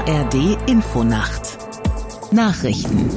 ARD Infonacht Nachrichten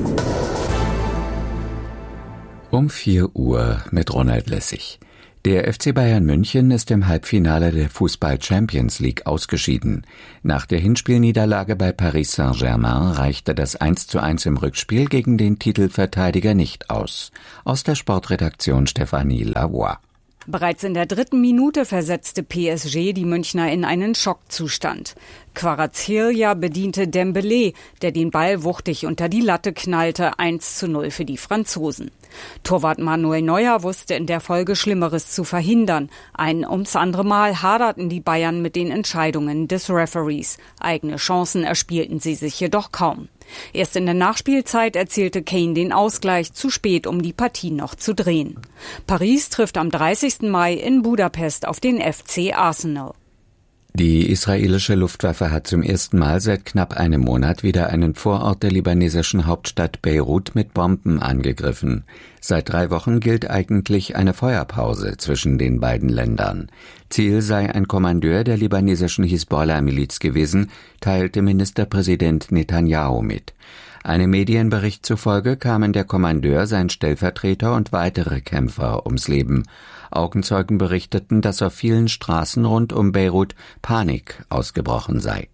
Um 4 Uhr mit Ronald Lessig. Der FC Bayern München ist im Halbfinale der Fußball-Champions League ausgeschieden. Nach der Hinspielniederlage bei Paris Saint-Germain reichte das 1:1 im Rückspiel gegen den Titelverteidiger nicht aus. Aus der Sportredaktion Stéphanie Lavoie. Bereits in der 3. Minute versetzte PSG die Münchner in einen Schockzustand. Kvaratskhelia bediente Dembélé, der den Ball wuchtig unter die Latte knallte, 1:0 für die Franzosen. Torwart Manuel Neuer wusste in der Folge Schlimmeres zu verhindern. Ein ums andere Mal haderten die Bayern mit den Entscheidungen des Referees. Eigene Chancen erspielten sie sich jedoch kaum. Erst in der Nachspielzeit erzielte Kane den Ausgleich, zu spät, um die Partie noch zu drehen. Paris trifft am 30. Mai in Budapest auf den FC Arsenal. Die israelische Luftwaffe hat zum ersten Mal seit knapp einem Monat wieder einen Vorort der libanesischen Hauptstadt Beirut mit Bomben angegriffen. Seit 3 Wochen gilt eigentlich eine Feuerpause zwischen den beiden Ländern. Ziel sei ein Kommandeur der libanesischen Hisbollah-Miliz gewesen, teilte Ministerpräsident Netanyahu mit. Einem Medienbericht zufolge kamen der Kommandeur, sein Stellvertreter und weitere Kämpfer ums Leben. Augenzeugen berichteten, dass auf vielen Straßen rund um Beirut Panik ausgebrochen sei.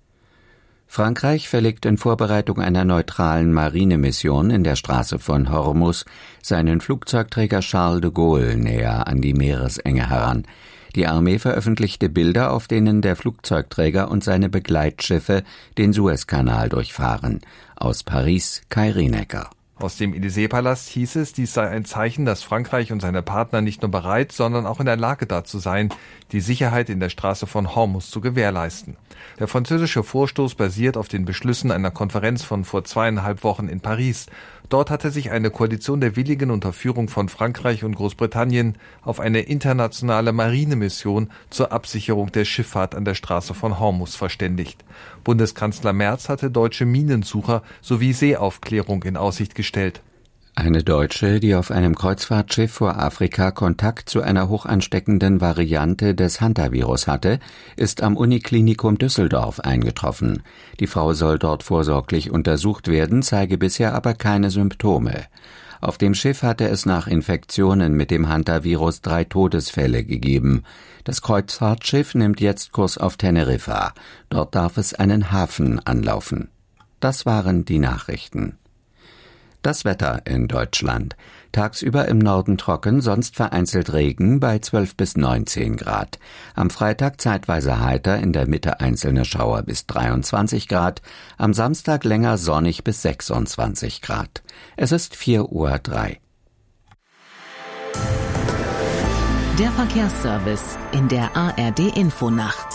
Frankreich verlegt in Vorbereitung einer neutralen Marinemission in der Straße von Hormuz seinen Flugzeugträger Charles de Gaulle näher an die Meeresenge heran. Die Armee veröffentlichte Bilder, auf denen der Flugzeugträger und seine Begleitschiffe den Suezkanal durchfahren. Aus Paris, Kai Rienecker. Aus dem Élysée-Palast hieß es, dies sei ein Zeichen, dass Frankreich und seine Partner nicht nur bereit, sondern auch in der Lage dazu seien, die Sicherheit in der Straße von Hormuz zu gewährleisten. Der französische Vorstoß basiert auf den Beschlüssen einer Konferenz von vor 2,5 Wochen in Paris. Dort hatte sich eine Koalition der Willigen unter Führung von Frankreich und Großbritannien auf eine internationale Marinemission zur Absicherung der Schifffahrt an der Straße von Hormuz verständigt. Bundeskanzler Merz hatte deutsche Minensucher sowie Seeaufklärung in Aussicht gestellt. Eine Deutsche, die auf einem Kreuzfahrtschiff vor Afrika Kontakt zu einer hochansteckenden Variante des Hantavirus hatte, ist am Uniklinikum Düsseldorf eingetroffen. Die Frau soll dort vorsorglich untersucht werden, zeige bisher aber keine Symptome. Auf dem Schiff hatte es nach Infektionen mit dem Hantavirus 3 Todesfälle gegeben. Das Kreuzfahrtschiff nimmt jetzt Kurs auf Teneriffa. Dort darf es einen Hafen anlaufen. Das waren die Nachrichten. Das Wetter in Deutschland. Tagsüber im Norden trocken, sonst vereinzelt Regen bei 12 bis 19 Grad. Am Freitag zeitweise heiter, in der Mitte einzelne Schauer bis 23 Grad. Am Samstag länger sonnig bis 26 Grad. Es ist 4:03 Uhr. Der Verkehrsservice in der ARD Infonacht.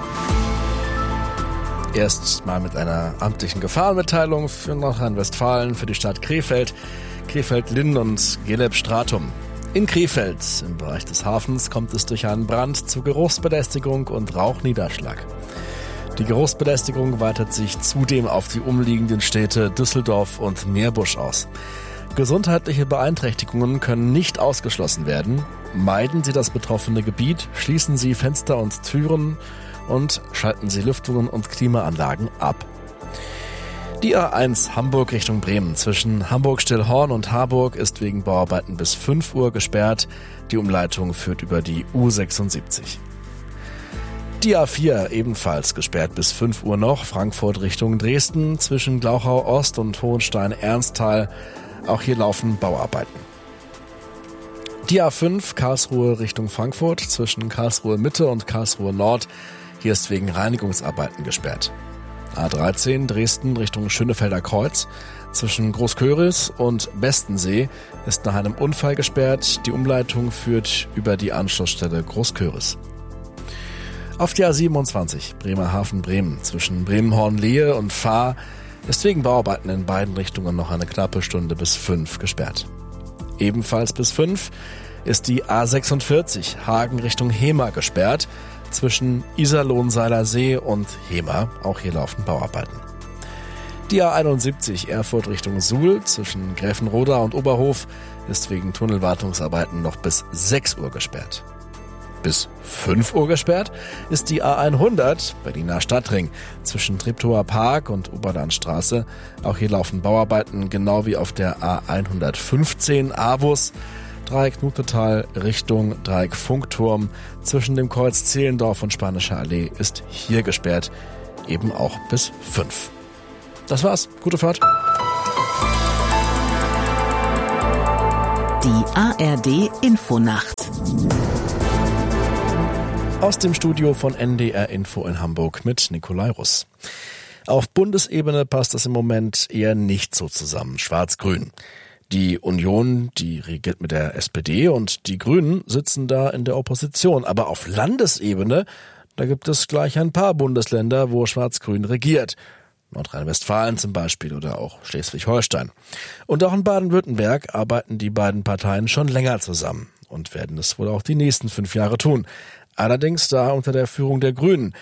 Erst mal mit einer amtlichen Gefahrenmitteilung für Nordrhein-Westfalen, für die Stadt Krefeld, Krefeld-Linn und Geleb-Stratum. In Krefeld, im Bereich des Hafens, kommt es durch einen Brand zu Geruchsbelästigung und Rauchniederschlag. Die Geruchsbelästigung weitet sich zudem auf die umliegenden Städte Düsseldorf und Meerbusch aus. Gesundheitliche Beeinträchtigungen können nicht ausgeschlossen werden. Meiden Sie das betroffene Gebiet, schließen Sie Fenster und Türen und schalten Sie Lüftungen und Klimaanlagen ab. Die A1 Hamburg Richtung Bremen zwischen Hamburg-Stillhorn und Harburg ist wegen Bauarbeiten bis 5 Uhr gesperrt. Die Umleitung führt über die U76. Die A4 ebenfalls gesperrt bis 5 Uhr noch, Frankfurt Richtung Dresden zwischen Glauchau Ost und Hohenstein-Ernsthal. Auch hier laufen Bauarbeiten. Die A5 Karlsruhe Richtung Frankfurt zwischen Karlsruhe Mitte und Karlsruhe Nord. Hier ist wegen Reinigungsarbeiten gesperrt. A13 Dresden Richtung Schönefelder Kreuz. Zwischen Großköris und Bestensee ist nach einem Unfall gesperrt. Die Umleitung führt über die Anschlussstelle Großköris. Auf die A27 Bremerhaven-Bremen zwischen Bremenhorn-Lehe und Fahr ist wegen Bauarbeiten in beiden Richtungen noch eine knappe Stunde bis 5 gesperrt. Ebenfalls bis 5 ist die A46 Hagen Richtung Hemer gesperrt. Zwischen Iserlohn-Seiler See und Hemer, auch hier laufen Bauarbeiten. Die A71 Erfurt Richtung Suhl zwischen Gräfenroda und Oberhof ist wegen Tunnelwartungsarbeiten noch bis 6 Uhr gesperrt. Bis 5 Uhr gesperrt ist die A100, Berliner Stadtring, zwischen Treptower Park und Oberlandstraße. Auch hier laufen Bauarbeiten, genau wie auf der A115 Avus. Dreieck Nutetal Richtung Dreieck Funkturm zwischen dem Kreuz Zehlendorf und Spanischer Allee ist hier gesperrt, eben auch bis 5. Das war's. Gute Fahrt. Die ARD Infonacht. Aus dem Studio von NDR Info in Hamburg mit Nikolai Russ. Auf Bundesebene passt das im Moment eher nicht so zusammen, schwarz-grün. Die Union, die regiert mit der SPD und die Grünen sitzen da in der Opposition. Aber auf Landesebene, da gibt es gleich ein paar Bundesländer, wo Schwarz-Grün regiert. Nordrhein-Westfalen zum Beispiel oder auch Schleswig-Holstein. Und auch in Baden-Württemberg arbeiten die beiden Parteien schon länger zusammen und werden es wohl auch die nächsten 5 Jahre tun. Allerdings da unter der Führung der Grünen.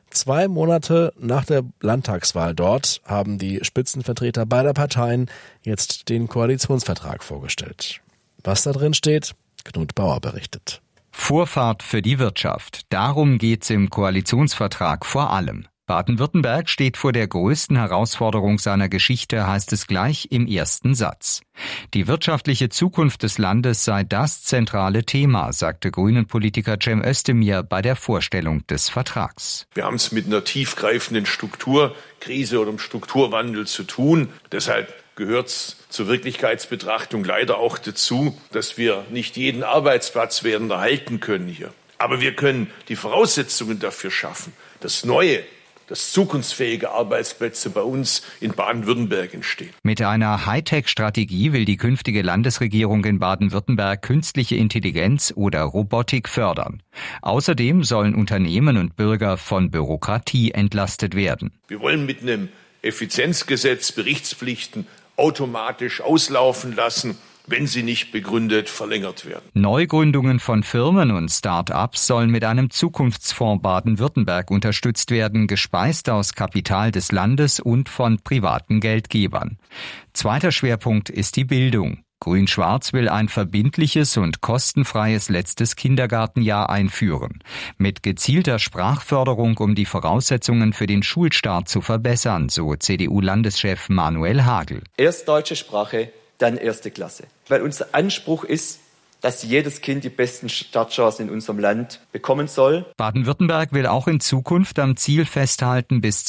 2 Monate nach der Landtagswahl dort haben die Spitzenvertreter beider Parteien jetzt den Koalitionsvertrag vorgestellt. Was da drin steht, Knut Bauer berichtet. Vorfahrt für die Wirtschaft. Darum geht's im Koalitionsvertrag vor allem. Baden-Württemberg steht vor der größten Herausforderung seiner Geschichte, heißt es gleich im ersten Satz. Die wirtschaftliche Zukunft des Landes sei das zentrale Thema, sagte Grünen-Politiker Cem Özdemir bei der Vorstellung des Vertrags. Wir haben es mit einer tiefgreifenden Strukturkrise oder einem Strukturwandel zu tun. Deshalb gehört es zur Wirklichkeitsbetrachtung leider auch dazu, dass wir nicht jeden Arbeitsplatz werden erhalten können hier. Aber wir können die Voraussetzungen dafür schaffen, dass zukunftsfähige Arbeitsplätze bei uns in Baden-Württemberg entstehen. Mit einer Hightech-Strategie will die künftige Landesregierung in Baden-Württemberg künstliche Intelligenz oder Robotik fördern. Außerdem sollen Unternehmen und Bürger von Bürokratie entlastet werden. Wir wollen mit einem Effizienzgesetz Berichtspflichten automatisch auslaufen lassen, wenn sie nicht begründet verlängert werden. Neugründungen von Firmen und Start-ups sollen mit einem Zukunftsfonds Baden-Württemberg unterstützt werden, gespeist aus Kapital des Landes und von privaten Geldgebern. Zweiter Schwerpunkt ist die Bildung. Grün-Schwarz will ein verbindliches und kostenfreies letztes Kindergartenjahr einführen. Mit gezielter Sprachförderung, um die Voraussetzungen für den Schulstart zu verbessern, so CDU-Landeschef Manuel Hagel. Erst deutsche Sprache, dann 1. Klasse. Weil unser Anspruch ist, dass jedes Kind die besten Startchancen in unserem Land bekommen soll. Baden-Württemberg will auch in Zukunft am Ziel festhalten, bis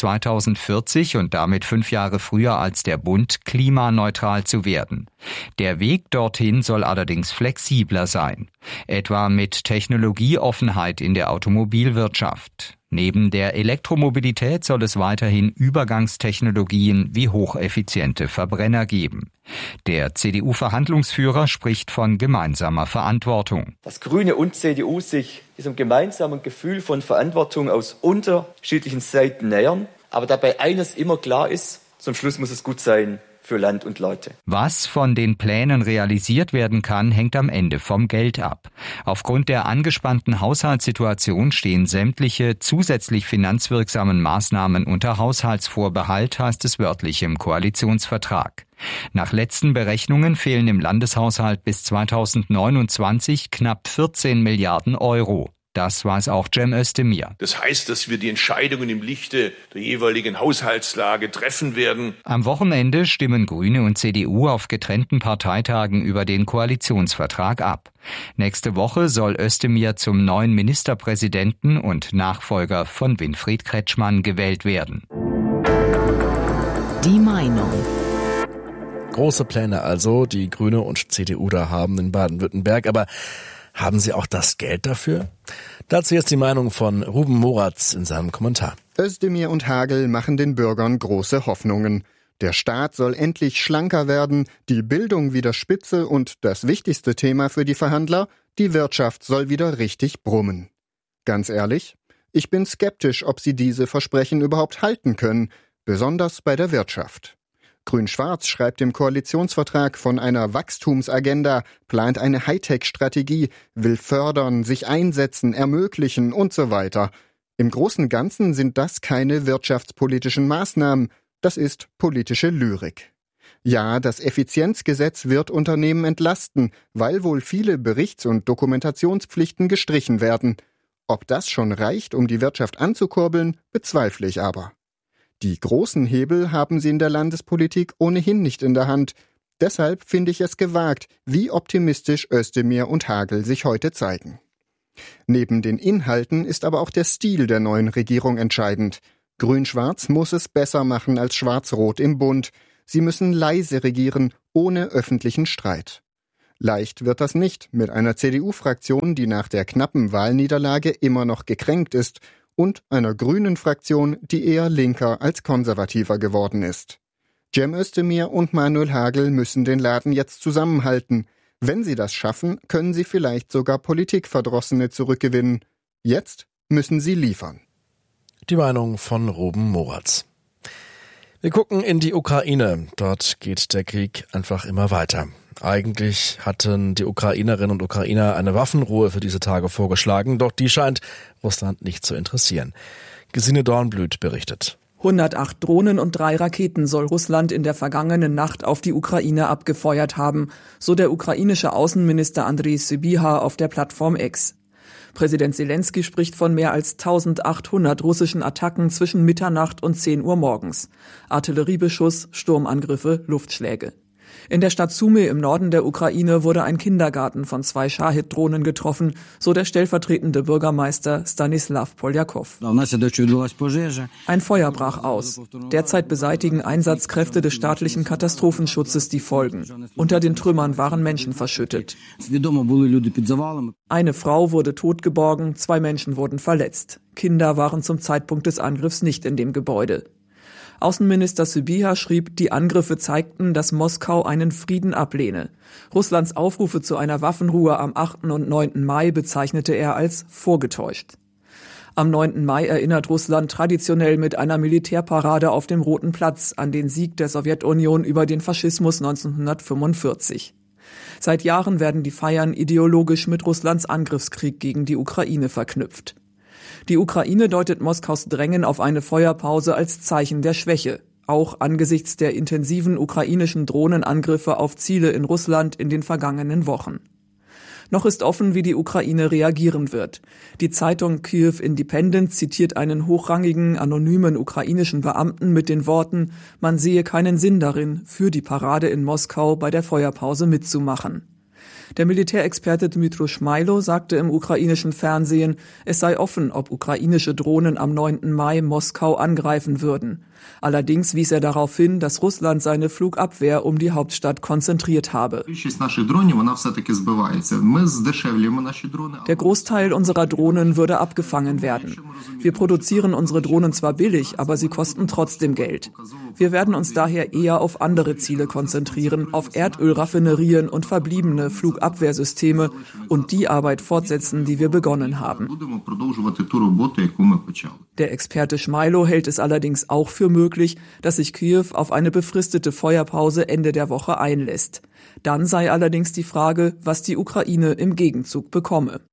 2040 und damit 5 Jahre früher als der Bund klimaneutral zu werden. Der Weg dorthin soll allerdings flexibler sein, etwa mit Technologieoffenheit in der Automobilwirtschaft. Neben der Elektromobilität soll es weiterhin Übergangstechnologien wie hocheffiziente Verbrenner geben. Der CDU-Verhandlungsführer spricht von gemeinsamer Verantwortung. Dass Grüne und CDU sich diesem gemeinsamen Gefühl von Verantwortung aus unterschiedlichen Seiten nähern, aber dabei eines immer klar ist, zum Schluss muss es gut sein für Land und Leute. Was von den Plänen realisiert werden kann, hängt am Ende vom Geld ab. Aufgrund der angespannten Haushaltssituation stehen sämtliche zusätzlich finanzwirksamen Maßnahmen unter Haushaltsvorbehalt, heißt es wörtlich im Koalitionsvertrag. Nach letzten Berechnungen fehlen im Landeshaushalt bis 2029 knapp 14 Milliarden Euro. Das weiß auch Cem Özdemir. Das heißt, dass wir die Entscheidungen im Lichte der jeweiligen Haushaltslage treffen werden. Am Wochenende stimmen Grüne und CDU auf getrennten Parteitagen über den Koalitionsvertrag ab. Nächste Woche soll Özdemir zum neuen Ministerpräsidenten und Nachfolger von Winfried Kretschmann gewählt werden. Die Meinung. Große Pläne also, die Grüne und CDU da haben in Baden-Württemberg, aber haben sie auch das Geld dafür? Dazu jetzt die Meinung von Ruben Moratz in seinem Kommentar. Özdemir und Hagel machen den Bürgern große Hoffnungen. Der Staat soll endlich schlanker werden, die Bildung wieder spitze und das wichtigste Thema für die Verhandler, die Wirtschaft soll wieder richtig brummen. Ganz ehrlich, ich bin skeptisch, ob sie diese Versprechen überhaupt halten können, besonders bei der Wirtschaft. Grün-Schwarz schreibt im Koalitionsvertrag von einer Wachstumsagenda, plant eine Hightech-Strategie, will fördern, sich einsetzen, ermöglichen und so weiter. Im Großen und Ganzen sind das keine wirtschaftspolitischen Maßnahmen, das ist politische Lyrik. Ja, das Effizienzgesetz wird Unternehmen entlasten, weil wohl viele Berichts- und Dokumentationspflichten gestrichen werden. Ob das schon reicht, um die Wirtschaft anzukurbeln, bezweifle ich aber. Die großen Hebel haben sie in der Landespolitik ohnehin nicht in der Hand. Deshalb finde ich es gewagt, wie optimistisch Özdemir und Hagel sich heute zeigen. Neben den Inhalten ist aber auch der Stil der neuen Regierung entscheidend. Grün-Schwarz muss es besser machen als Schwarz-Rot im Bund. Sie müssen leise regieren, ohne öffentlichen Streit. Leicht wird das nicht mit einer CDU-Fraktion, die nach der knappen Wahlniederlage immer noch gekränkt ist, und einer grünen Fraktion, die eher linker als konservativer geworden ist. Cem Özdemir und Manuel Hagel müssen den Laden jetzt zusammenhalten. Wenn sie das schaffen, können sie vielleicht sogar Politikverdrossene zurückgewinnen. Jetzt müssen sie liefern. Die Meinung von Ruben Moratz. Wir gucken in die Ukraine. Dort geht der Krieg einfach immer weiter. Eigentlich hatten die Ukrainerinnen und Ukrainer eine Waffenruhe für diese Tage vorgeschlagen, doch die scheint Russland nicht zu interessieren. Gesine Dornblüt berichtet. 108 Drohnen und 3 Raketen soll Russland in der vergangenen Nacht auf die Ukraine abgefeuert haben, so der ukrainische Außenminister Andrei Sybiha auf der Plattform X. Präsident Selenskyj spricht von mehr als 1800 russischen Attacken zwischen Mitternacht und 10 Uhr morgens. Artilleriebeschuss, Sturmangriffe, Luftschläge. In der Stadt Sumy im Norden der Ukraine wurde ein Kindergarten von 2 Schahid-Drohnen getroffen, so der stellvertretende Bürgermeister Stanislav Poljakow. Ein Feuer brach aus. Derzeit beseitigen Einsatzkräfte des staatlichen Katastrophenschutzes die Folgen. Unter den Trümmern waren Menschen verschüttet. Eine Frau wurde totgeborgen, 2 Menschen wurden verletzt. Kinder waren zum Zeitpunkt des Angriffs nicht in dem Gebäude. Außenminister Sybiha schrieb, die Angriffe zeigten, dass Moskau einen Frieden ablehne. Russlands Aufrufe zu einer Waffenruhe am 8. und 9. Mai bezeichnete er als vorgetäuscht. Am 9. Mai erinnert Russland traditionell mit einer Militärparade auf dem Roten Platz an den Sieg der Sowjetunion über den Faschismus 1945. Seit Jahren werden die Feiern ideologisch mit Russlands Angriffskrieg gegen die Ukraine verknüpft. Die Ukraine deutet Moskaus Drängen auf eine Feuerpause als Zeichen der Schwäche, auch angesichts der intensiven ukrainischen Drohnenangriffe auf Ziele in Russland in den vergangenen Wochen. Noch ist offen, wie die Ukraine reagieren wird. Die Zeitung Kyiv Independent zitiert einen hochrangigen, anonymen ukrainischen Beamten mit den Worten, man sehe keinen Sinn darin, für die Parade in Moskau bei der Feuerpause mitzumachen. Der Militärexperte Dmytro Schmailo sagte im ukrainischen Fernsehen, es sei offen, ob ukrainische Drohnen am 9. Mai Moskau angreifen würden. Allerdings wies er darauf hin, dass Russland seine Flugabwehr um die Hauptstadt konzentriert habe. Der Großteil unserer Drohnen würde abgefangen werden. Wir produzieren unsere Drohnen zwar billig, aber sie kosten trotzdem Geld. Wir werden uns daher eher auf andere Ziele konzentrieren, auf Erdölraffinerien und verbliebene Flugabwehrsysteme und die Arbeit fortsetzen, die wir begonnen haben. Der Experte Schmailo hält es allerdings auch für möglich, dass sich Kyiw auf eine befristete Feuerpause Ende der Woche einlässt. Dann sei allerdings die Frage, was die Ukraine im Gegenzug bekomme.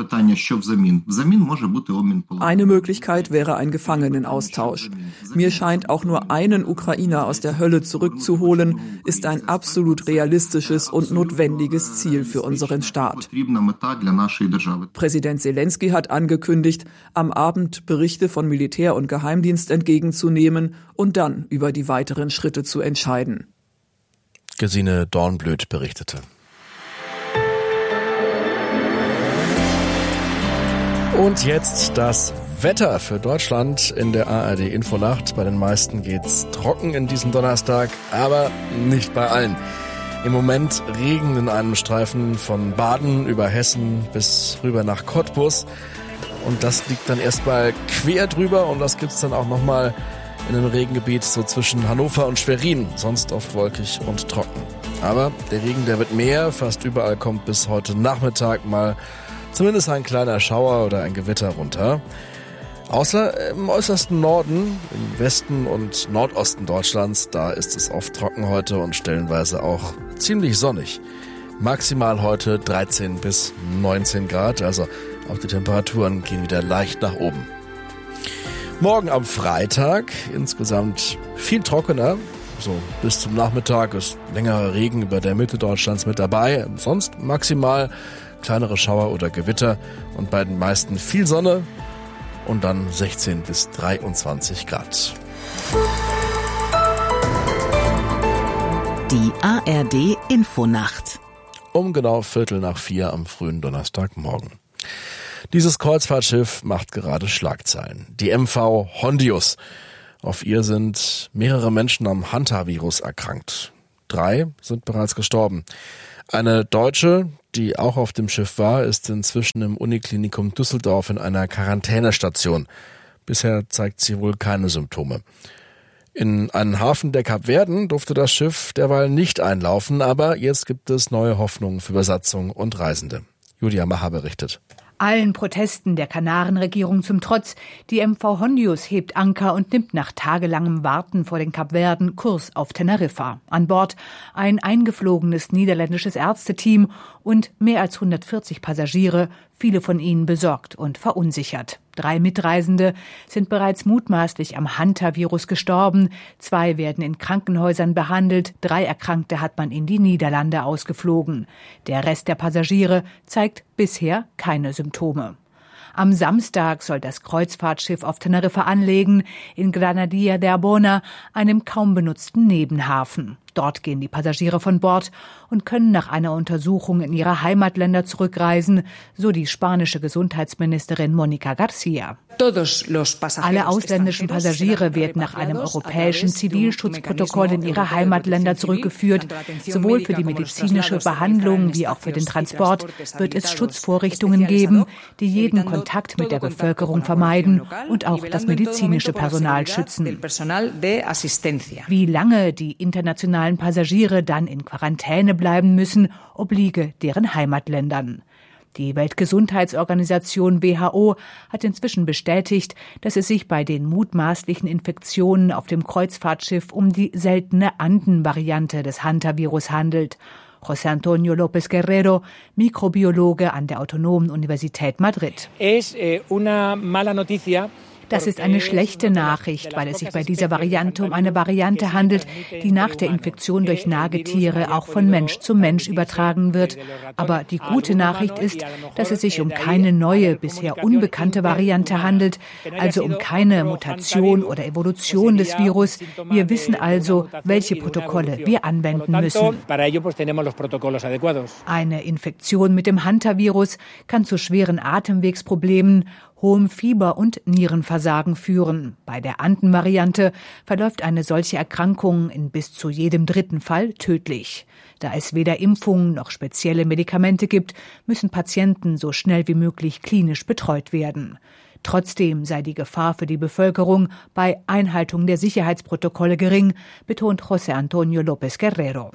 Eine Möglichkeit wäre ein Gefangenenaustausch. Mir scheint, auch nur einen Ukrainer aus der Hölle zurückzuholen, ist ein absolut realistisches und notwendiges Ziel für unseren Staat. Präsident Selenskyj hat angekündigt, am Abend Berichte von Militär und Geheimdienst entgegenzunehmen und dann über die weiteren Schritte zu entscheiden. Gesine Dornblüt berichtete. Und jetzt das Wetter für Deutschland in der ARD Infonacht. Bei den meisten geht's trocken in diesem Donnerstag, aber nicht bei allen. Im Moment Regen in einem Streifen von Baden über Hessen bis rüber nach Cottbus. Und das liegt dann erstmal quer drüber und das gibt's dann auch nochmal in einem Regengebiet so zwischen Hannover und Schwerin, sonst oft wolkig und trocken. Aber der Regen, der wird mehr, fast überall kommt bis heute Nachmittag mal zumindest ein kleiner Schauer oder ein Gewitter runter. Außer im äußersten Norden, im Westen und Nordosten Deutschlands, da ist es oft trocken heute und stellenweise auch ziemlich sonnig. Maximal heute 13 bis 19 Grad, also auch die Temperaturen gehen wieder leicht nach oben. Morgen am Freitag insgesamt viel trockener, So bis zum Nachmittag ist längerer Regen über der Mitte Deutschlands mit dabei. Sonst maximal kleinere Schauer oder Gewitter und bei den meisten viel Sonne und dann 16 bis 23 Grad. Die ARD Infonacht. Um genau 3:45 am frühen Donnerstagmorgen. Dieses Kreuzfahrtschiff macht gerade Schlagzeilen. Die MV Hondius. Auf ihr sind mehrere Menschen am Hantavirus erkrankt. 3 sind bereits gestorben. Eine Deutsche, die auch auf dem Schiff war, ist inzwischen im Uniklinikum Düsseldorf in einer Quarantänestation. Bisher zeigt sie wohl keine Symptome. In einen Hafen der Kapverden durfte das Schiff derweil nicht einlaufen, aber jetzt gibt es neue Hoffnungen für Besatzung und Reisende. Julia Macher berichtet. Allen Protesten der Kanarenregierung zum Trotz, die MV Hondius hebt Anker und nimmt nach tagelangem Warten vor den Kapverden Kurs auf Teneriffa. An Bord ein eingeflogenes niederländisches Ärzteteam und mehr als 140 Passagiere, viele von ihnen besorgt und verunsichert. 3 Mitreisende sind bereits mutmaßlich am Hantavirus gestorben. 2 werden in Krankenhäusern behandelt. 3 Erkrankte hat man in die Niederlande ausgeflogen. Der Rest der Passagiere zeigt bisher keine Symptome. Am Samstag soll das Kreuzfahrtschiff auf Teneriffa anlegen, in Granadilla de Arbona, einem kaum benutzten Nebenhafen. Dort gehen die Passagiere von Bord und können nach einer Untersuchung in ihre Heimatländer zurückreisen, so die spanische Gesundheitsministerin Mónica García. Alle ausländischen Passagiere werden nach einem europäischen Zivilschutzprotokoll in ihre Heimatländer zurückgeführt. Sowohl für die medizinische Behandlung wie auch für den Transport wird es Schutzvorrichtungen geben, die jeden Kontakt mit der Bevölkerung vermeiden und auch das medizinische Personal schützen. Wie lange die internationalen Passagiere dann in Quarantäne bleiben müssen, obliege deren Heimatländern. Die Weltgesundheitsorganisation WHO hat inzwischen bestätigt, dass es sich bei den mutmaßlichen Infektionen auf dem Kreuzfahrtschiff um die seltene Anden-Variante des Hantavirus handelt. José Antonio López Guerrero, Mikrobiologe an der Autonomen Universität Madrid. Das ist eine schlechte Nachricht, weil es sich bei dieser Variante um eine Variante handelt, die nach der Infektion durch Nagetiere auch von Mensch zu Mensch übertragen wird. Aber die gute Nachricht ist, dass es sich um keine neue, bisher unbekannte Variante handelt, also um keine Mutation oder Evolution des Virus. Wir wissen also, welche Protokolle wir anwenden müssen. Eine Infektion mit dem Hantavirus kann zu schweren Atemwegsproblemen, hohem Fieber und Nierenversagen führen. Bei der Anden-Variante verläuft eine solche Erkrankung in bis zu jedem 3. Fall tödlich. Da es weder Impfungen noch spezielle Medikamente gibt, müssen Patienten so schnell wie möglich klinisch betreut werden. Trotzdem sei die Gefahr für die Bevölkerung bei Einhaltung der Sicherheitsprotokolle gering, betont José Antonio López Guerrero.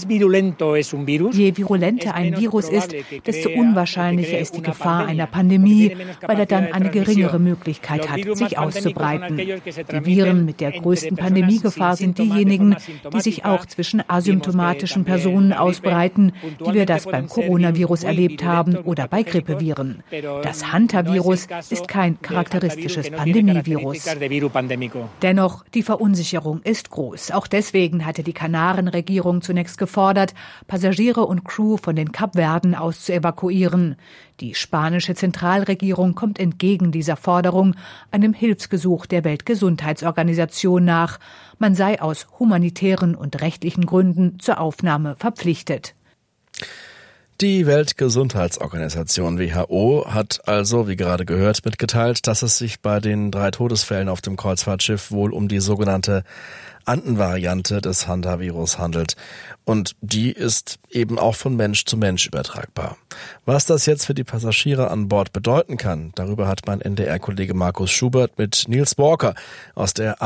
Je virulenter ein Virus ist, desto unwahrscheinlicher ist die Gefahr einer Pandemie, weil er dann eine geringere Möglichkeit hat, sich auszubreiten. Die Viren mit der größten Pandemiegefahr sind diejenigen, die sich auch zwischen asymptomatischen Personen ausbreiten, wie wir das beim Coronavirus erlebt haben oder bei Grippeviren. Das Hantavirus ist kein charakteristisches Pandemievirus. Dennoch, die Verunsicherung ist groß. Auch deswegen hatte die Kanarenregierung zunächst gefordert, Passagiere und Crew von den Kapverden aus zu evakuieren. Die spanische Zentralregierung kommt entgegen dieser Forderung einem Hilfsgesuch der Weltgesundheitsorganisation nach. Man sei aus humanitären und rechtlichen Gründen zur Aufnahme verpflichtet. Die Weltgesundheitsorganisation WHO hat also, wie gerade gehört, mitgeteilt, dass es sich bei den 3 Todesfällen auf dem Kreuzfahrtschiff wohl um die sogenannte Anden-Variante des Hantavirus handelt. Und die ist eben auch von Mensch zu Mensch übertragbar. Was das jetzt für die Passagiere an Bord bedeuten kann, darüber hat mein NDR-Kollege Markus Schubert mit Niels Walker aus der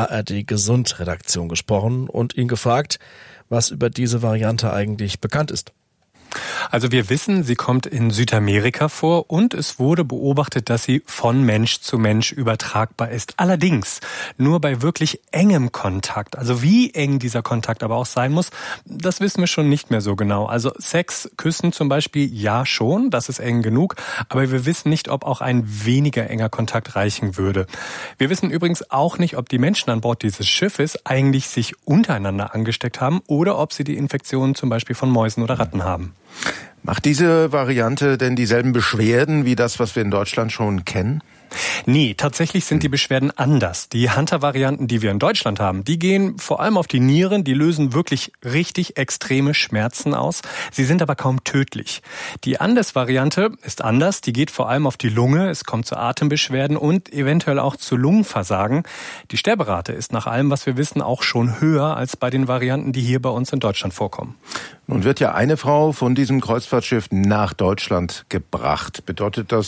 ARD-Gesund-Redaktion gesprochen und ihn gefragt, was über diese Variante eigentlich bekannt ist. Also wir wissen, sie kommt in Südamerika vor und es wurde beobachtet, dass sie von Mensch zu Mensch übertragbar ist. Allerdings nur bei wirklich engem Kontakt. Also wie eng dieser Kontakt aber auch sein muss, das wissen wir schon nicht mehr so genau. Also Sex, Küssen zum Beispiel, ja schon, das ist eng genug, aber wir wissen nicht, ob auch ein weniger enger Kontakt reichen würde. Wir wissen übrigens auch nicht, ob die Menschen an Bord dieses Schiffes eigentlich sich untereinander angesteckt haben oder ob sie die Infektionen zum Beispiel von Mäusen oder Ratten haben. Macht diese Variante denn dieselben Beschwerden wie das, was wir in Deutschland schon kennen? Nee, tatsächlich sind die Beschwerden anders. Die Hunter-Varianten, die wir in Deutschland haben, die gehen vor allem auf die Nieren, die lösen wirklich richtig extreme Schmerzen aus. Sie sind aber kaum tödlich. Die Andes-Variante ist anders, die geht vor allem auf die Lunge, es kommt zu Atembeschwerden und eventuell auch zu Lungenversagen. Die Sterberate ist nach allem, was wir wissen, auch schon höher als bei den Varianten, die hier bei uns in Deutschland vorkommen. Nun wird ja eine Frau von diesem Kreuzfahrtschiff nach Deutschland gebracht. Bedeutet das